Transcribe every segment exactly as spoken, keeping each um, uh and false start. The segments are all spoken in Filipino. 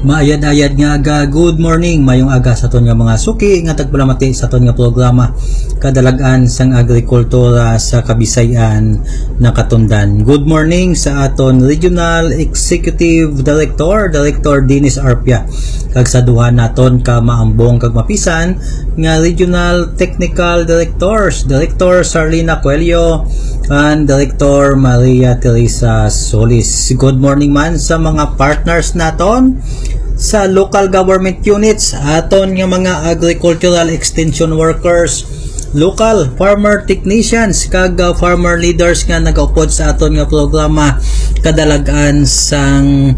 Maayad-ayad nga aga, good morning, mayong aga sa aton nga mga suki nga tagpalamati sa aton nga programa kadalagan sang agrikultura sa Kabisayan na Katundan. Good morning sa aton Regional Executive Director, Director Dennis Arpia, kag sa duha naton ka maambong kag mapisan nga Regional Technical Directors, Director Sarlina Coelho and Director Maria Teresa Solis. Good morning man sa mga partners naton sa local government units, aton nga mga agricultural extension workers, local farmer technicians kag uh, farmer leaders nga nagaupod sa aton nga programa kadalagan sang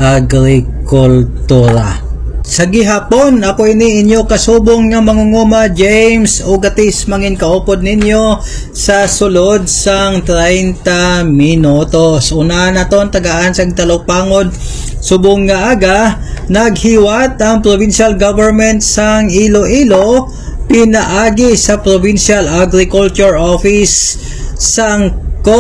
agrikultura. Sa gihapon, ako ini inyo kasubong nga mangunguma James Ugatis mangin kaupod ninyo sa sulod sang treinta minutos. Una naton tagaan sang talupangod subong nga aga naghiwat ang provincial government sang Iloilo pinaagi sa Provincial Agriculture Office sang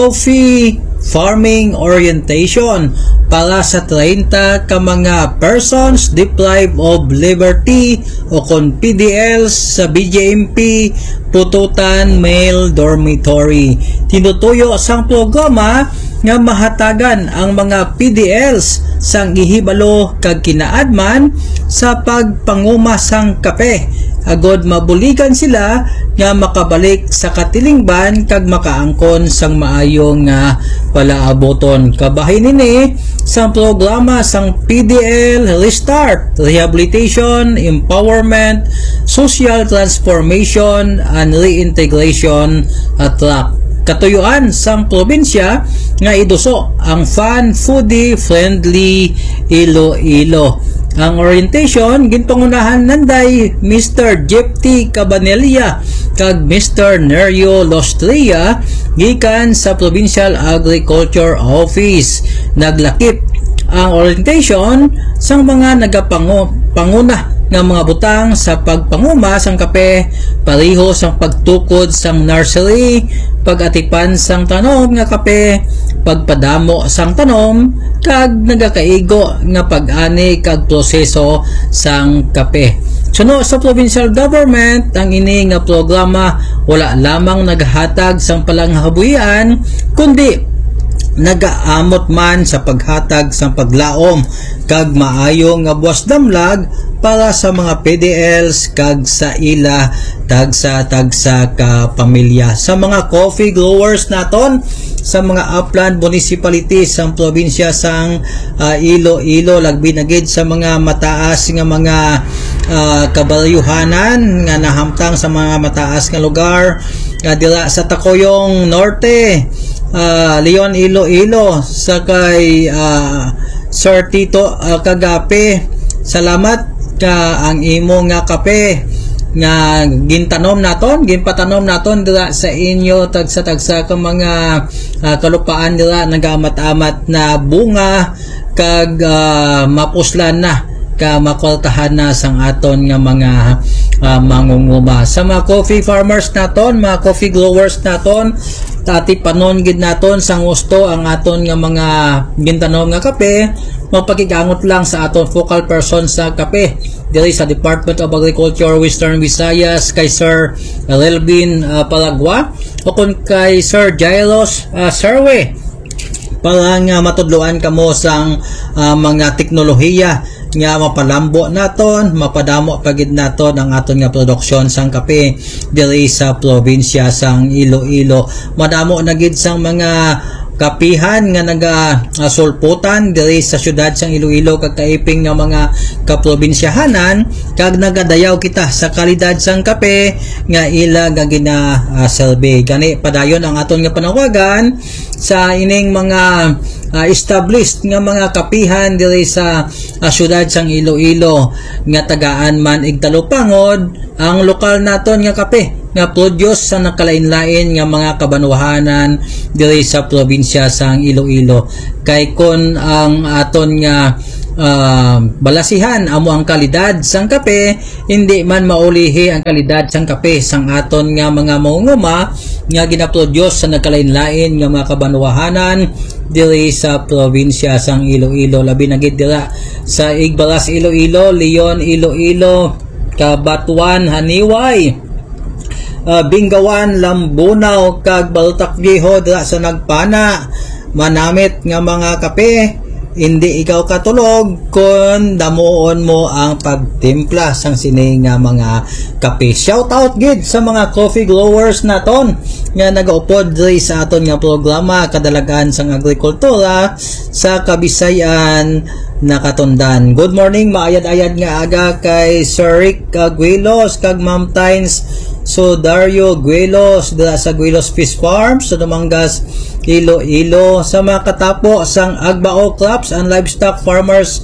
coffee farming orientation para sa treinta ka mga persons deprived of liberty o kon P D Ls sa B J M P Pututan Male Dormitory. Tinutuyo sang programa nga mahatagan ang mga P D Ls sang ihibalo kag kinaadman sa pagpanguma sang kape agod mabuligan sila nga makabalik sa katilingban kag makaangkon sang maayong nga palaaboton. Kabahin nini sang programa sang P D L Restart, Rehabilitation, Empowerment, Social Transformation and Reintegration at Track. Katuyuan sang probinsya nga iduso ang Fun Foodie Friendly Iloilo. Ang orientation ginpangunahan nanday Mister Jepti Cabanilla kag Mister Nerio Lostria gikan sa Provincial Agriculture Office. Naglakip ang orientation sang mga nagapango panguna nga mga butang sa pagpanguma sang kape, pareho sang pagtukod sang nursery, pagatipan sang tanom nga kape, pagpadamo sang tanom, kag nagakaigo nga pag-ani kag proseso sang kape. Suno sa provincial government, ang ini nga programa wala lamang naghatag sang palanghabuyan, kundi nagaamot man sa paghatag sang paglaom kag maayo nga buwas damlag para sa mga P D Ls kag sa ila tagsa-tagsa ka pamilya. Sa mga coffee growers naton sa mga upland municipalities sang probinsya sang uh, Iloilo, lagbi na gid sa mga mataas nga mga uh, kabaryuhanan nga nahamtang sa mga mataas nga lugar uh, dira sa Tacoyong Norte, Uh, Leon Iloilo, sa kay uh, Sir Tito uh, Kagape. Salamat ka ang imo nga kape nga gintanom naton, ginpatanom naton dira sa inyo tagsa-tagsa ka mga uh, kalupaan dira nagamat-amat na bunga kag uh, mapuslan na ka makoltahan na sang aton nga mga uh, mangunguma. Sa mga coffee farmers naton, mga coffee growers naton, tati panon gid naton sang gusto ang aton nga mga gintanom nga kape, magpakigangot lang sa aton focal person sa kape diri sa Department of Agriculture Western Visayas kay Sir Relvin uh, Palagua o kun kay Sir Jairos uh, Serwe para nga matudloan kamo sang uh, mga teknolohiya nga mapalambo naton, mapadamo pagid naton ang aton nga produksyon sang kape diri sa probinsya sang Iloilo. Madamo na gid sang mga kapihan nga naga uh, sulputan diri sa syudad sang Iloilo kag kaiping nga mga kaprobinsyahanan kag nagadayaw kita sa kalidad sang kape nga ila nga gina uh, survey. Gani padayon ang aton nga panawagan sa ining mga uh, established nga mga kapihan diri sa uh, syudad sang Iloilo nga tagaan man igtalupangod ang lokal naton nga kape nga produce sa nakalain-lain nga mga kabanwahanan diri sa probinsya sang Iloilo. Kay kon ang aton nga uh, balasihan amo ang kalidad sang kape, hindi man maulihi ang kalidad sang kape sang aton nga mga mangunguma nga ginaproduce sa nagkalain-lain nga mga kabanwahanan diri sa probinsya sang Iloilo, labi na gid dira sa Igbaras Iloilo, Leon Iloilo, Kabatuan Haniway, uh, Bingawan Lambunaw kag Baltak Viejo dira sa Nagpana. Manamit nga mga kape, hindi ikaw katulog kung damuon mo ang pagtimpla sang sini nga mga kape. Shout out gid sa mga coffee growers naton nga nagaupod diri sa aton nga programa kadalagan sang agrikultura sa Kabisayan nakatundan. Good morning, maayad-ayad nga aga kay Sir Rick Aguilos kag Ma'am Tynes So Dario Guelos dira sa Guelos Fish Farm sa Dumangas, Iloilo. Sa mga katapo sang Agbao Crops and Livestock Farmers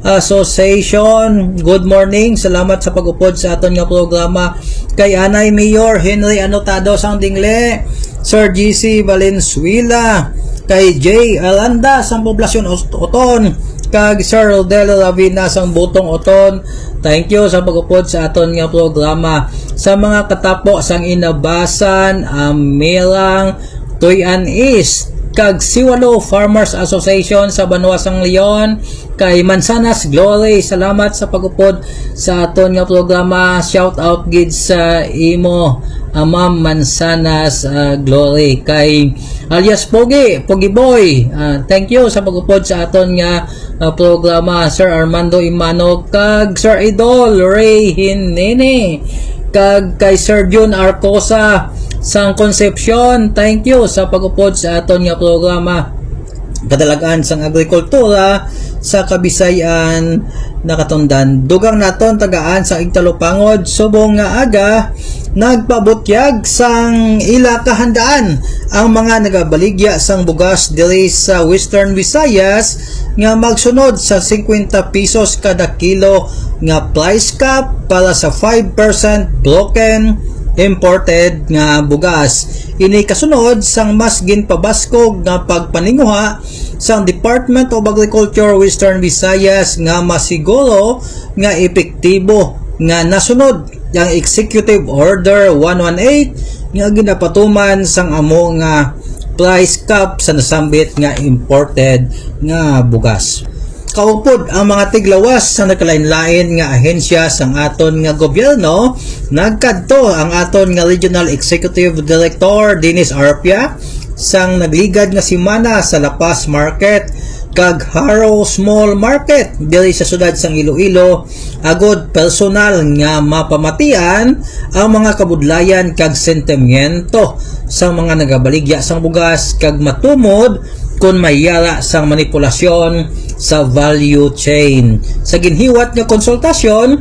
Association, good morning, salamat sa pag-upod sa aton nga programa. Kay Anay Mayor Henry Anotado sang Dingle, Sir G C Valenzuela, kay J Alanda sang Poblasyon Oton, kag Sir Rodel Ravina sang Butong Oton. Thank you sa pag-upod sa aton nga programa. Sa mga katapo sang Inabasan, Amirang, Tuyan East, kag Siwalo Farmers Association sa Banuasang Leon, kay Mansanas Glory, salamat sa pag-upod sa aton nga programa. Shout out gid sa imo, uh, Ma'am Mansanas uh, Glory. Kay alias Pogi, Pogi Boy, uh, thank you sa pag-upod sa aton nga uh, programa. Sir Armando Imano, kag Sir Idol Ray Hinene, kag kay Sir Jun Arcosa sang Concepcion, thank you sa pag-upod sa aton nga programa. Kadalagan sang agrikultura sa Kabisayan nakatundan. Dugang naton tagaan sa Igtalupangod, subong nga aga nagpabutyag sang ila kahandaan ang mga nagabaligya sang bugas diri sa Western Visayas nga magsunod sa fifty pesos kada kilo nga price cap para sa five percent broken imported nga bugas. Ini kasunod sang mas ginpabaskog nga pagpaninguha sang Department of Agriculture Western Visayas nga masiguro nga epektibo nga nasunod ang Executive Order one eighteen nga ginapatuman sang amo nga price cap sa nasambit nga imported nga bugas. Kaupod ang mga tiglawas sa nagkalain-lain nga ahensya sang aton nga gobyerno, nagkadto ang aton nga Regional Executive Director Dennis Arpia sang nagligad nga simana sa Lapas Market kag Haro Small Market diri sa sudad sang Iloilo, agod personal nga mapamatian ang mga kabudlayan kag sentimiento sa mga nagabaligya sang bugas kag matumod kung mayara sang manipulasyon sa value chain. Sa ginhiwat nga konsultasyon,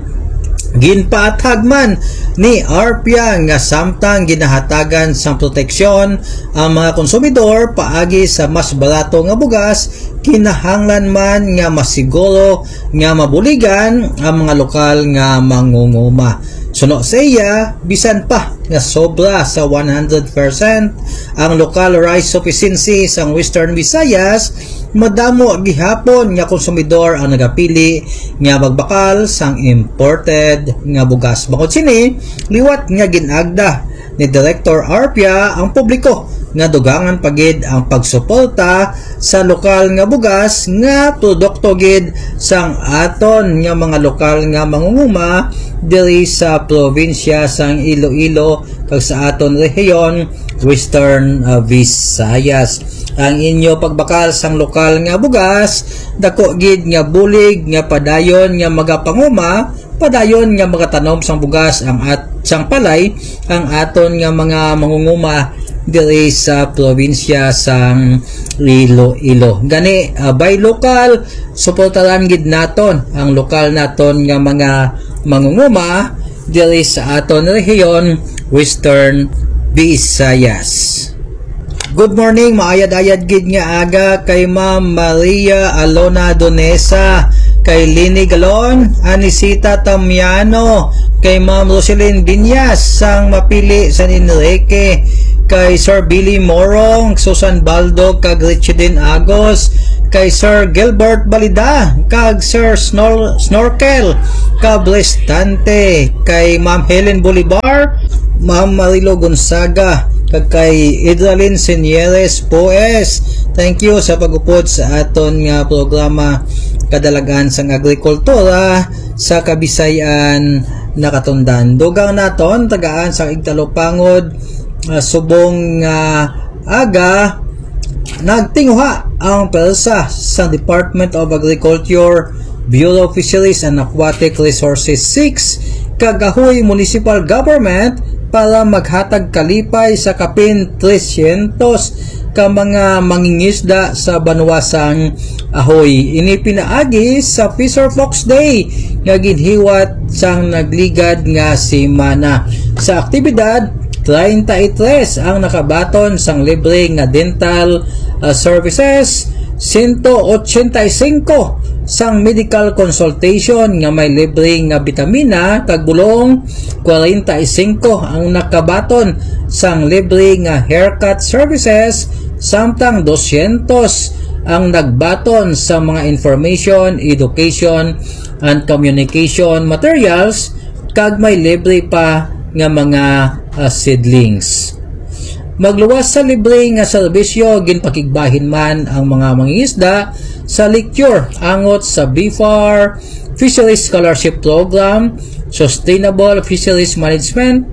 ginpaatag man ni Arpia nga samtang ginahatagan sang proteksyon ang mga konsumidor paagi sa mas barato nga bugas, kinahanglan man nga masiguro nga mabuligan ang mga lokal nga mangunguma. Suno sa iya, bisan pa nga sobra sa one hundred percent ang local rice sufficiency sa Western Visayas, madamo gihapon nga konsumidor ang nagapili nga magbakal sang imported nga bugas. Bangod sini, liwat nga ginagda ni Director Arpia ang publiko nga dugangan pagid ang pagsuporta sa lokal nga bugas nga produkto gid sang aton nga mga lokal nga mangunguma diri sa probinsya sang Iloilo kag sa aton rehiyon Western uh, Visayas. Ang inyo pagbakal sang lokal nga bugas, dako gid nga bulig nga padayon nga magapanguma, padayon nga magatanom sang bugas ang at sang palay ang aton nga mga mangunguma diri sa probinsya sang Iloilo. Gani uh, by local, suportaran gid naton ang lokal naton nga mga mangunguma diri sa aton rehiyon Western Visayas. Good morning, maayad-ayad gid nga aga kay Ma'am Maria Alona Donesa, kay Lini Galon, Anisita Tamiano, kay Ma'am Roselyn Binyas sang Mapili San Enrique, kay Sir Billy Morong, Susan Baldo, kag Richidin Agos, kay Sir Gilbert Balida, kag Sir Snor Snorkel Cablestante, kay Ma'am Helen Bolivar, Ma'am Marilo Gonzaga, kag kay Idralin Senieres Poes. Thank you sa pag-upod sa aton nga programa kadalagan sang agrikultura sa Kabisayan nakatundan. Dugang naton tagaan sa Igtalopangod, uh, subong uh, aga nagtinguha ang persa sa Department of Agriculture, Bureau of Fisheries and Aquatic Resources six kagahoy municipal government para maghatag kalipay sa kapin tresyentos ka mga mangingisda sa banwasang Ahoy. Ini pinaagi sa Fisher Fox Day nga ginhiwat sang nagligad nga semana. Sa aktibidad, thirty-three ang nakabaton sang libre nga dental uh, services, one eighty-five sang medical consultation nga may libre nga bitamina kag bulong, forty-five ang nakabaton sang libre nga haircut services, samtang two hundred ang nagbaton sa mga information, education and communication materials kag may libre pa nga mga uh, seedlings. Magluwas sa libre nga serbisyo ginpakigbahin man ang mga mangingisda sa lecture angot sa B F A R Fisheries Scholarship Program, Sustainable Fisheries Management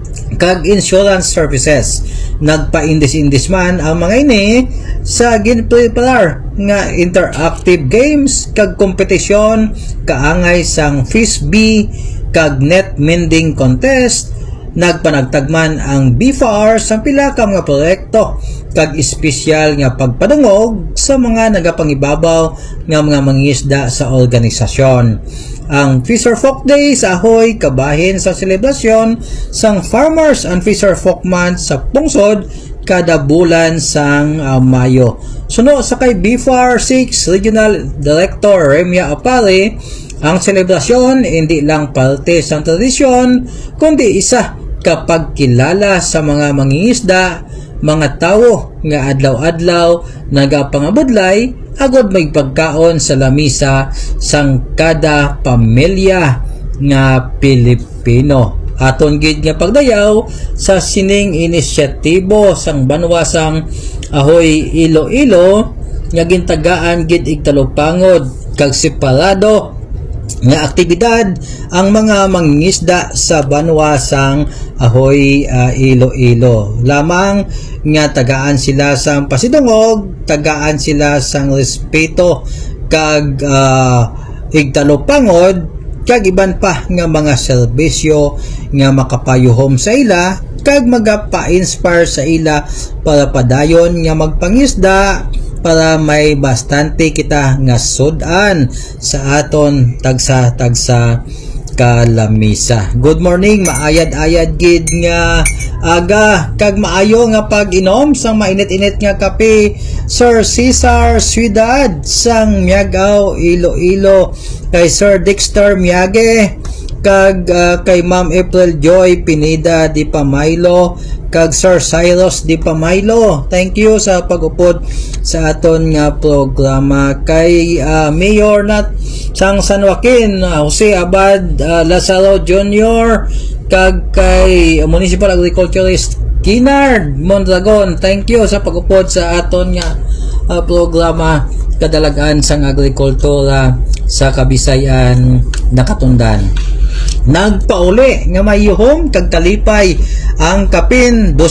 kag Insurance Services. Nagpa-indis-indis man ang mga ini sa ginpreparar nga interactive games kag kompetisyon kaangay sang frisbee kag net mending contest. Nagpanagtagman ang B F A R sa pila ka mga proyekto kag espesyal nga pagpadungog sa mga nagapangibabaw nga mga mangingisda sa organisasyon. Ang Fisher Folk Day sa Ahoy kabahin sa selebrasyon sang Farmers and Fisher Folk Month sa pungsod kada bulan sang uh, Mayo. Suno sa kay B F A R six Regional Director Remia Apare, ang selebrasyon hindi lang parte sa tradisyon kundi isa kapag kilala sa mga mangingisda, mga tao nga adlaw-adlaw nagapangabudlay agod may pagkaon sa lamisa sang kada pamilya nga Pilipino. Aton gid nga pagdayaw sa sining inisyatibo sang banwasang Ahoy Iloilo nga gintagaan gid Igtalopangod kag separado nga aktibidad ang mga mangingisda sa banwasang Ahoy uh, Iloilo. Lamang nga tagaan sila sang pasidungog, tagaan sila sang respeto kag uh, Igtalopangod kag iban pa nga mga serbisyo nga makapayuhom sa ila kag magapa-inspire sa ila para padayon nga magpangisda para may bastante kita nga sudan sa aton tagsa-tagsa kalamisa. Good morning, maayad-ayad gid nga aga kag maayo nga pag-inom sang mainit-init nga kape Sir Cesar Ciudad sang Miagaw Iloilo, kay Sir Dexter Miage kag uh, kay Ma'am April Joy Pineda Di Pamaylo kag Sir Cyrus Di Pamaylo. Thank you sa pag-upod sa aton nga programa. Kay uh, Mayor Nat sang San Joaquin, uh, Jose Abad uh, Lazaro Junior kag kay Municipal Agriculturist Kinard Mondragon. Thank you sa pag-upod sa aton nga uh, programa kadalagan sang agrikultura sa Kabisayan nakatundan. Nagpauli nga mayuhom kag kalipay ang kapin two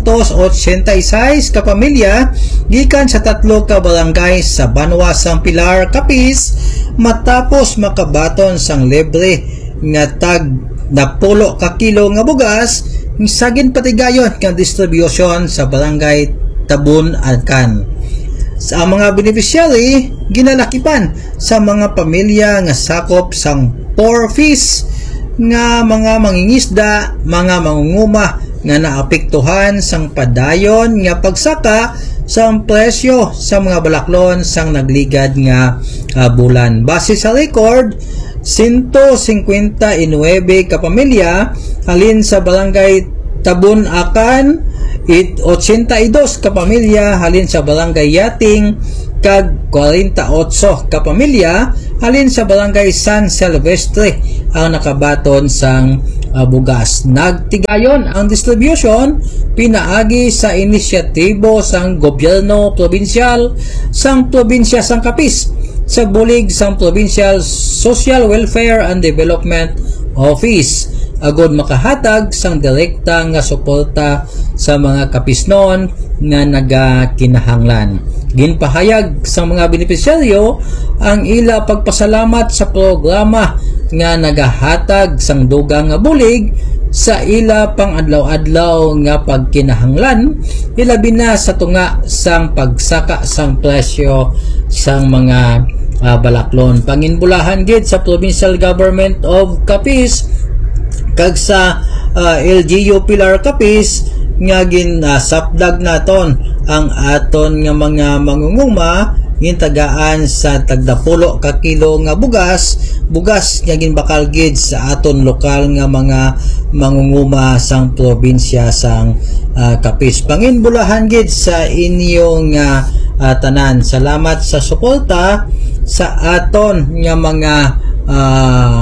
eighty-six ka pamilya gikan sa tatlo ka barangay sa Banwasang Pilar, Capiz matapos makabaton sang libre nga tag napulo ka kilo nga bugas sagin patigayon nga distribution sa barangay Tabun Alcan. Sa mga beneficiary ginalakipan sa mga pamilya nga sakop sang four Ps nga mga mangingisda, mga mangunguma nga naapektuhan sang padayon nga pagsaka sang presyo sa mga balaklon sang nagligad nga uh, bulan. Base sa record, one fifty-nine ka pamilya halin sa barangay Tabun Acan, eighty-two ka pamilya halin sa barangay Yating kag forty-eight ka pamilya halin sa barangay San Silvestre ang nakabaton sang uh, bugas. Nagtigayon ang distribution pinaagi sa inisyatibo sang gobyerno probinsyal sang probinsya sang Capiz sa bulig sang Provincial Social Welfare and Development Office agod makahatag sang direkta nga suporta sa mga kapisnon nga nagakinahanglan. Ginpahayag sa mga benepisyaryo ang ila pagpasalamat sa programa nga nagahatag sang dugang nga bulig sa ila pang adlaw-adlaw nga pagkinahanglan ilabi na sa tunga sang pagsaka sang presyo sang mga uh, balaklon. Panginbulahan gid sa Provincial Government of Capiz kag sa uh, L G U Pilar Capiz nga ginasapdag naton ang aton nga mga mangunguma gintagaan sa tagdapulo ka kilo nga bugas bugas nga ginbakal gid sa aton lokal nga mga mangunguma sang probinsya sang uh, Capiz. Panginbulahan gid sa inyong uh, uh, tanan. Salamat sa suporta sa aton nga mga uh,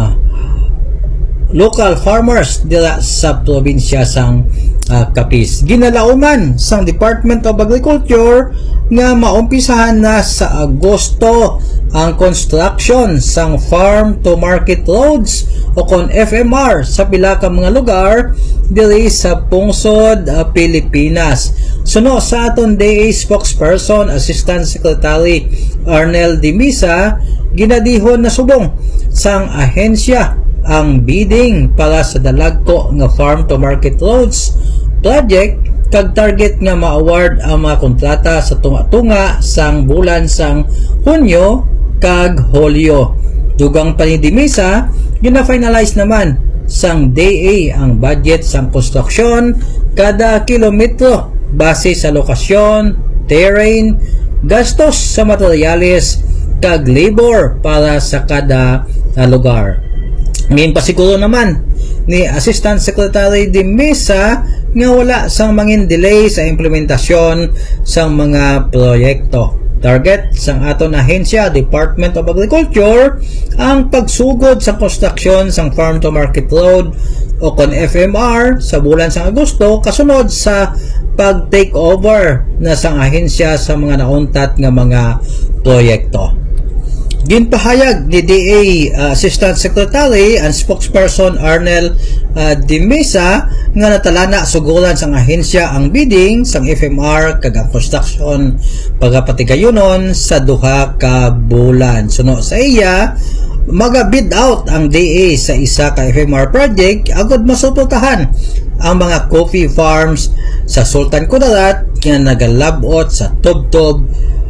local farmers dila sa probinsya sang uh, Capiz. Ginalauman sang Department of Agriculture nga maumpisahan na sa Agosto ang construction sang farm to market roads o kon F M R sa pila ka mga lugar diri sa pungsod uh, Pilipinas. Suno sa aton D A spokesperson Assistant Secretary Arnel Dimisa, ginadihon na subong sang ahensya ang bidding para sa dalagko nga farm to market roads project kag target nga ma-award ang mga kontrata sa tunga-tunga sang bulan sang Hunyo kag Hulyo. Dugang panidimisa, gina-finalize naman sang D A ang budget sang konstruksyon kada kilometro base sa lokasyon, terrain, gastos sa materyales kag labor para sa kada uh, lugar. Ngayon pasiguro naman ni Assistant Secretary Dimisa nga wala sang mangin delay sa implementasyon sang mga proyekto. Target sang aton ahensya Department of Agriculture ang pagsugod sa construction sang farm to market road o kon F M R sa bulan sang Agosto kasunod sa pag-take over na sang ahensya sa mga nauntat nga mga proyekto. Ginpahayag ni D A uh, Assistant Secretary and Spokesperson Arnel uh, Dimisa nga natalana sugulan sang ahensya ang bidding sang F M R kag ang construction pagapatigayonon sa duha ka bulan. Suno sa iya maga-bid out ang D A sa isa ka F M R project agud masuportahan ang mga coffee farms sa Sultan Kudarat nga nagalabot sa tubtob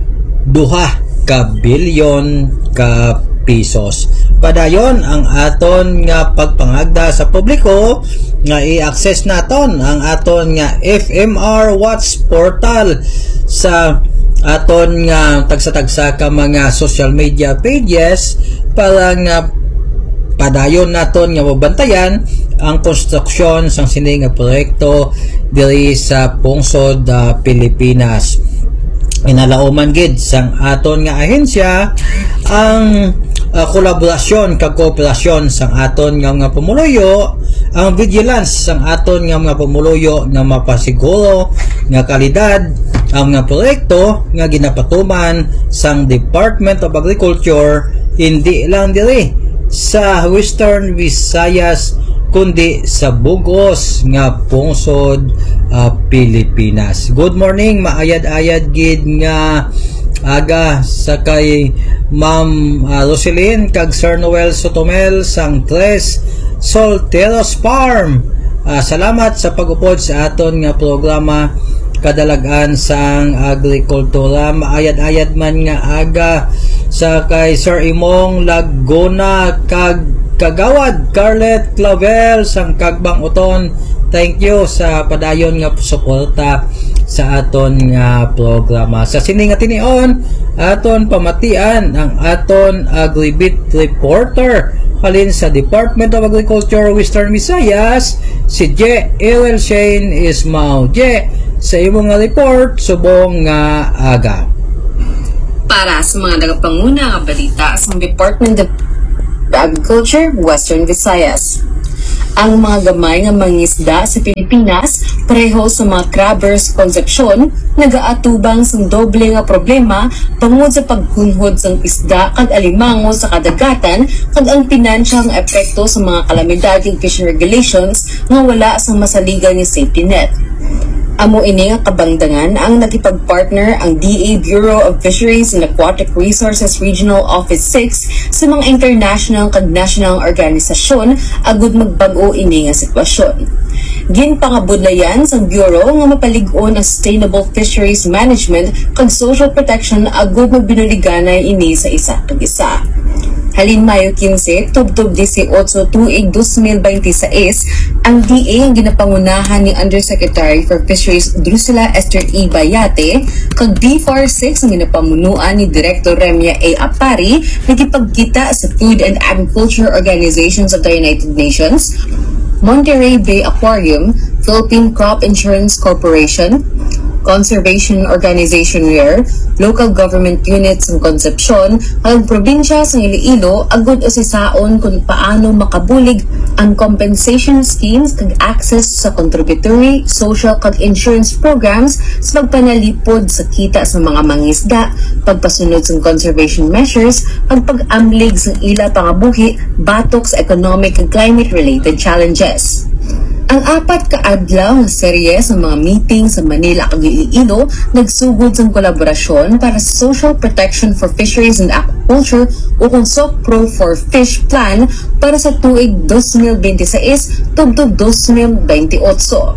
duha ka bilyon ka pisos. Padayon ang aton nga pagpangagda sa publiko nga i-access naton ang aton nga F M R Watch portal sa aton nga tagsa-tagsa ka mga social media pages para nga padayon naton nga mabantayan ang konstruksyon sang sini nga proyekto diri sa pungsod uh, Pilipinas. Inalauman gid sang aton nga ahensya ang uh, kolaborasyon kag kooperasyon sang aton nga mga pumuluyo, ang vigilance sang aton nga mga pumuluyo nga mapasiguro nga kalidad ang mga proyekto nga ginapatuman sang Department of Agriculture hindi lang diri sa Western Visayas kundi sa bugos nga pungsod uh, Pilipinas. Good morning, maayad-ayad gid nga aga sa kay Ma'am uh, Roselyn kag Sir Noel Sotomel sang Tres Solteros Farm. Uh, salamat sa pag-upod sa aton nga programa kadalagan sang agrikultura. Maayad-ayad man nga aga sa kay Sir Imong Laguna kag Kagawad Carlet Clavel sang Kagbang Uton. Thank you sa padayon nga suporta sa aton nga programa. Sa sining nga tinion aton pamatian ang aton Agribit reporter halin sa Department of Agriculture Western Visayas si J. Ewel Shane Ismao. J, sa imong nga report subong nga aga. Para sa mga nagapanguna nga balita sa Department of Agriculture, Western Visayas. Ang mga gamay nga mangisda sa Pilipinas pareho sa mga crabbers Concepcion nagaatubang sang doble nga problema tungod sa pagkunhod sang isda kag alimango sa kadagatan kag ang pinansyang epekto sa mga kalamidad ug fishing regulations nga wala sang masaligan nga safety net. Amo ini nga kabangdangan ang nakipagpartner ang D A Bureau of Fisheries and Aquatic Resources Regional Office six sa mga international kag national organisasyon agud magbag-o ini nga sitwasyon. Ginpangabudlayan sa Bureau nga mapalig-on ang sustainable fisheries management kag social protection agud magbinuliganay ini sa isa kag isa. Halin Mayo quince, tubtob eighteen, tuig twenty twenty-six, ang D A ang ginapangunahan ni Undersecretary for Fisheries Drusilla Esther E. Bayate, kag B F A R six ang ginapamunuan ni Director Remia A. Apari, nagipagkita sa Food and Agriculture Organizations of the United Nations, Monterey Bay Aquarium, Philippine Crop Insurance Corporation, Conservation Organization R A R E, local government units ng Concepcion, ang probinsya sa Iloilo agud usisaon kung paano makabulig ang compensation schemes kag access sa contributory, social kag insurance programs sa pagpanalipod sa kita sa mga mangisda, pagpasunod sa conservation measures, ang pag-amlig sa ila pangabuhi batok sa economic and climate-related challenges. Ang apat ka adlaw nga serye sa mga meeting sa Manila kag Iloilo nagsugod sa kolaborasyon para sa Social Protection for Fisheries and Aquaculture o kung S O C Pro for Fish Plan para sa tuig twenty twenty-six tubtob twenty twenty-eight.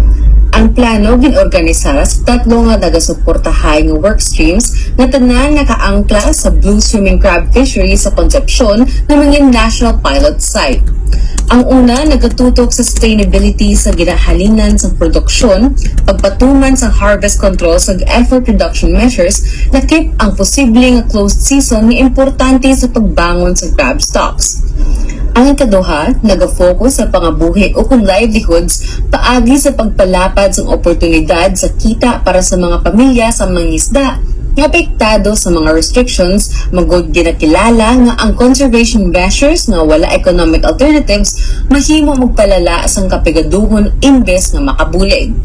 Ang plano ginorganisar sa tatlo nga nagasuportahay nga workstreams na tanan nakaangkla sa blue swimming crab fishery sa Concepcion na mga national pilot site. Ang una, nagatutok sa sustainability sa ginahalinan sa produksyon, pagpatuman sa harvest control sa effort reduction measures na keep ang posibleng closed season ni importante sa pagbangon sa crab stocks. Ang ikaduha, nagafocus sa pangabuhi o kung livelihoods paagi sa pagpalapad sa oportunidad sa kita para sa mga pamilya sa mga isda nga apektado sa mga restrictions, magod ginakilala nga ang conservation measures nga wala economic alternatives mahimo magpalala sa kapigaduhon imbes nga makabulig.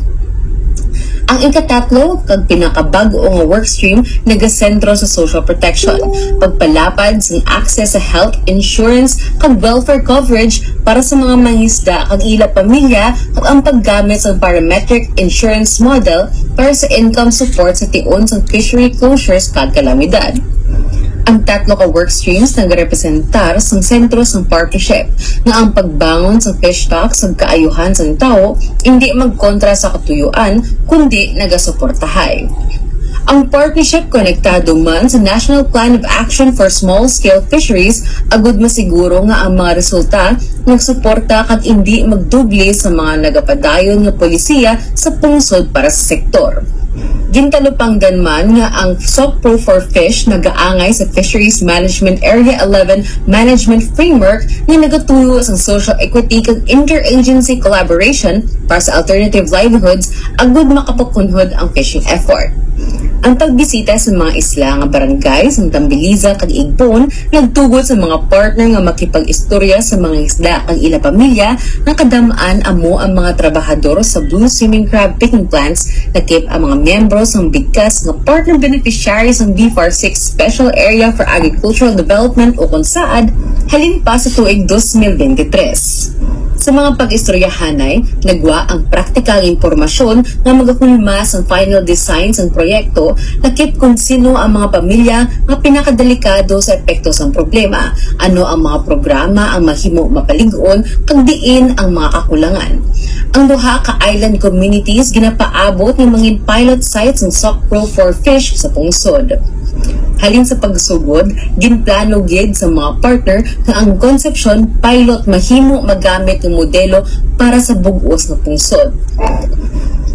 Ang ikatatlo, kag pinakabag-o nga workstream, nagasentro sa social protection, pagpalapad sa access sa health insurance kag welfare coverage para sa mga mangisda kag ila pamilya at ang paggamit sa parametric insurance model para sa income support sa tion sa fishery closures kag kalamidad. Ang tatlo ka workstreams nagrepresentar sa sentro sa partnership na ang pagbangon sa fish stocks sa kaayuhan sa tao hindi magkontra sa katuyuan kundi nagasuportahay. Ang partnership konektado man sa National Plan of Action for Small-Scale Fisheries agud masiguro nga ang mga resulta nagsuporta kag hindi magdubli sa mga nagapadayon nga polisiya sa pungsod para sa sektor. Gintalupanggan man nga ang S O C Pro for Fish nagaangay sa Fisheries Management Area eleven Management Framework na nagatuyo sa social equity kag interagency collaboration para sa alternative livelihoods agud makapakunhod ang fishing effort. Ang pagbisita sa mga isla nga barangay sa Tambiliza kag Igpon nagtugod sa mga partner nga makipag-istorya sa mga isla kag ila pamilya nga kadam-an amo ang mga trabahador sa blue swimming crab picking plants na keep ang mga miyembro sang bigkas nga partner beneficiaries ng B F A R six Special Area for Agricultural Development o kung saad halin pa sa tuig twenty twenty-three. Sa mga pag-istoryahanay, nagwa ang praktikal impormasyon na magakulma sa final designs ng proyekto nakit kung sino ang mga pamilya nga pinakadelikado sa epekto sa problema, ano ang mga programa ang mahimo mapalig-on kag diin ang mga kakulangan. Ang duha ka island communities ginapaabot ng mga pilot sites ng S O C Pro for Fish sa pungsod. Halin sa pagsugod, ginplano gid sa mga partner na ang Concepcion pilot mahimo magamit ng modelo para sa bug-os na pungsod.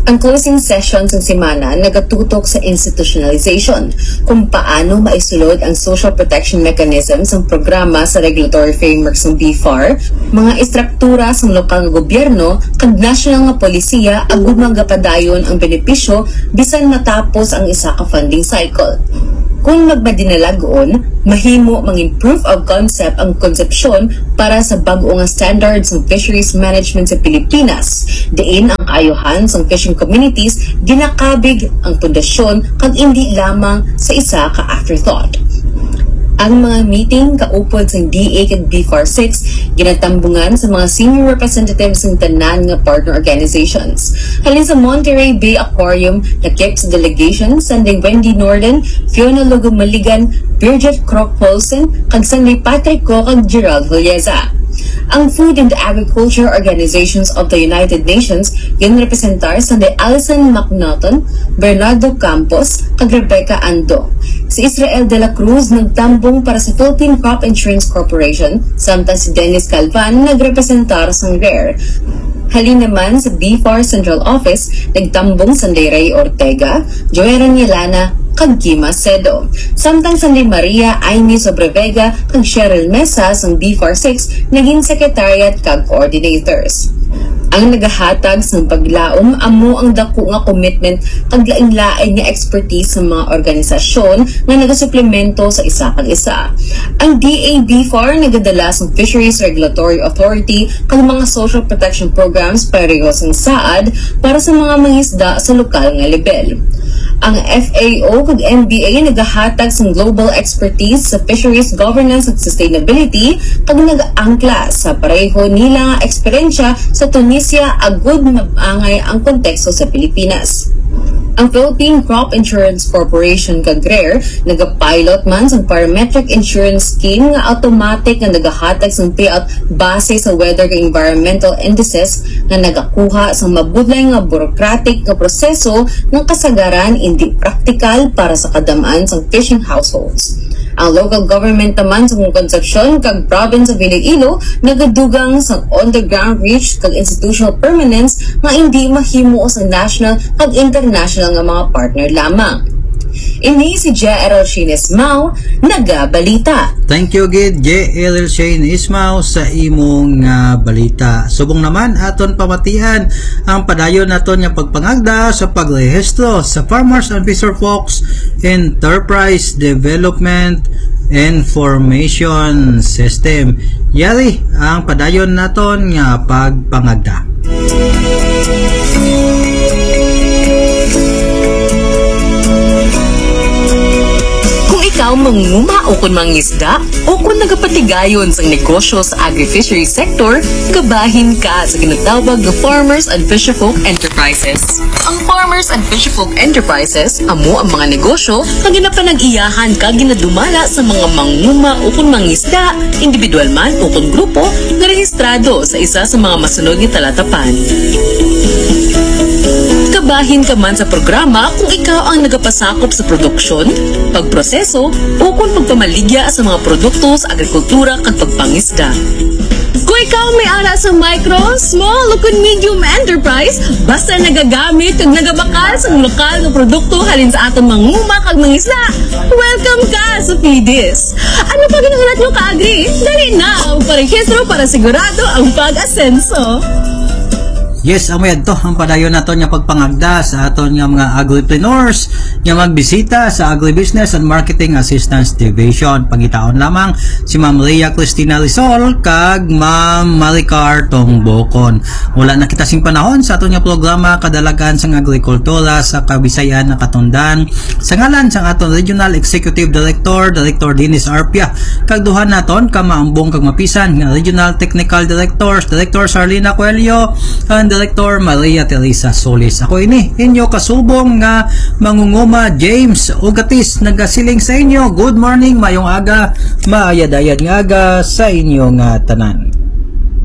Ang closing session sa semana nagatutok sa institutionalization kung paano maisulod ang social protection mechanisms ng programa sa regulatory frameworks ng B F A R, mga istruktura sa lokal nga gobyerno kag national nga polisiya ag gumagapadayon ang benepisyo bisan matapos ang isa ka funding cycle. Kung magmadinalagoon, mahimo mangin proof of concept ang konsepsyon para sa bag-o nga standards ng fisheries management sa Pilipinas. Diin ang kaayuhan sa fishing communities ginakabig ang pundasyon kag hindi lamang sa isa ka afterthought. Ang mga meeting kaupod sa D A kag B F A R six ginatambungan sa mga senior representatives ng tanan nga partner organizations. Halin sa Monterey Bay Aquarium, nakip sa delegation Sunday Wendy Norden, Fiona Lugo Maligan, Bridget Kroc-Polson, kag Sunday Patrick Co kag Gerald Villeza. Ang Food and Agriculture Organizations of the United Nations ginrepresentar sa de Alison McNaughton, Bernardo Campos, kag Rebecca Ando. Si Israel de la Cruz nagtambong para sa Philippine Crop Insurance Corporation, samtang si Dennis Calvan nagrepresentar sa R A R E. Halin naman sa B F A R Central Office, nagtambong sa Ray Ortega, Joera Nielana, kag Kima Cedo. Samtang sa Maria Aimee Sobrevega kag Cheryl Mesa sang B F A R six naging secretariat kag coordinators. Ang nagahatag sa paglaom amo ang dako nga commitment kag lain-lain nga expertise sa mga organisasyon nga nagasuplemento sa isa kag isa. Ang D A B F A R nagadala sa Fisheries Regulatory Authority kag mga social protection programs pareho sang saad para sa mga mangisda sa lokal nga level. Ang F A O kag N B A nagahatag sa global expertise sa fisheries governance at sustainability kag nag-angkla sa pareho nila nga eksperyensya sa Tunisia agud mabangay ang konteksto sa Pilipinas. Ang Philippine Crop Insurance Corporation kag R A R E nagapilot man sa parametric insurance scheme nga automatic nga nagahatag sa payout base sa weather kag environmental indices nga nagakuha sa mabudlay nga bureaucratic nga proseso ng kasagaran hindi praktikal para sa kadamaan sa fishing households. Ang local government naman sa konsepsyon kag province of Iloilo nagadugang sa on-the-ground reach kag institutional permanence nga hindi mahimo sa national kag international nga mga partner lamang. Ini si J L Shane Ismao, nagabalita. Thank you gid J L Shane Ismao sa imong uh, balita. Subong naman aton pamatian ang padayon naton nga pagpangagda sa pagrehistro sa Farmers and Fisher Folks Enterprise Development Information System. Yari ang padayon naton nga pagpangagda. Ikaw manguma o kung mangisda o kung nagapatigayon sa negosyo sa agri-fishery sector, gabahin ka sa ginatawag na Farmers and Fisherfolk Enterprises. Ang Farmers and Fisherfolk Enterprises amo ang mga negosyo na ginapanag-iyahan ka ginadumala sa mga manguma o kung mangisda, individual man o kung grupo na rehistrado sa isa sa mga masunod ni talatapan. Kabahin ka man sa programa kung ikaw ang nagapasakop sa produksyon, pagproseso, o kung pagpamaligya sa mga produkto sa agrikultura kag pagpangisda. Kung ikaw may ara sa micro, small, o kung medium enterprise, basta nagagamit kag nagabakal sa lokal na produkto halin sa atong manguma kag mangisda, welcome ka sa F I D I S. Ano pa ginangalat nyo ka-agri? Dali na ang parehistro para sigurado ang pag-asenso. Yes, amoy adto ang padayon naton nga pagpangagda sa aton nga mga agripreneurs nga magbisita sa Agribusiness and Marketing Assistance Division. Pangitaon lamang si Ma'am Leia Cristina Rizal kag Ma'am Maricar Tongbokon. Wala na kita sing panahon sa aton nga programa kadalagan sa agrikultura sa Kabisayan na Katondan. Sa ngalan sa aton Regional Executive Director, Director Dennis Arpia, kag duha naton ka maambong kag mapisan nga Regional Technical Directors, Director Sarlina Coelho and Director Maria Teresa Solis. Ako ini inyo kasubong nga mangunguma James Ugatis nagasiling sa inyo. Good morning, mayong aga, maayad-ayad nga aga sa inyo nga tanan.